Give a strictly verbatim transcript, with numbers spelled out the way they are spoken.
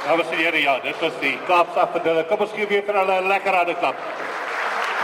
Dames en heren, ja, dit was die Kaapse afgedeeling. Kom ons gee weer vir hulle 'n lekker harde klap.